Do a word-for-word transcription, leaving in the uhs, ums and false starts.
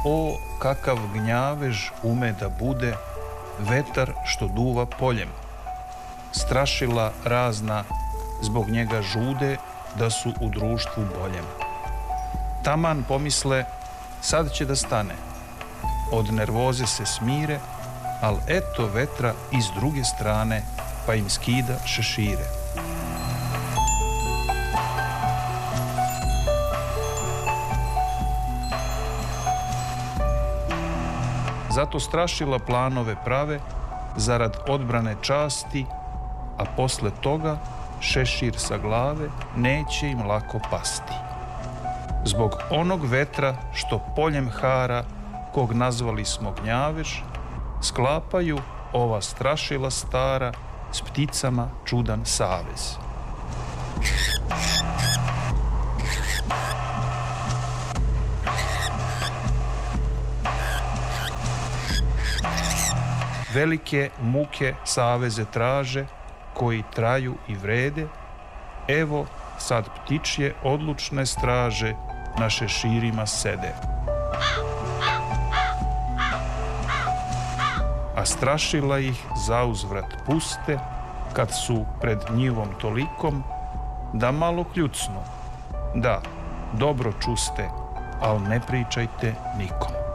O, kakav gnjavež ume da bude vetar što duva poljem. Strašila razna zbog njega žude da su u društvu boljem. Taman pomisle, sad će da stane. Od nervoze se smire, al eto vetra iz druge strane, pa im skida šešire. Zato strašila planove prave, zarad odbrane časti, a posle toga šešir sa glave neće im lako pasti. Zbog onog vetra što poljem hara, kog nazvali smo gnjavež, sklapaju ova strašila stara s pticama čudan savez. Velike muke saveze traže, koji traju i vrede, evo sad ptičje odlučne straže na šeširima sede. A strašila ih zauzvrat puste, kad su pred njivom tolikom, da malo kljucnu. Da, dobro čuste, al ne pričajte nikom.